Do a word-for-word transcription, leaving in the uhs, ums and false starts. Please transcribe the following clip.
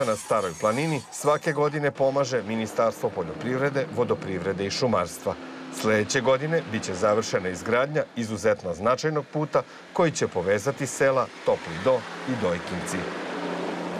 Na Staroj planini svake godine pomaže Ministarstvo poljoprivrede, vodoprivrede i šumarstva. Sljedeće godine biće završena izgradnja izuzetno značajnog puta koji će povezati sela Topli Do i Dojkinci.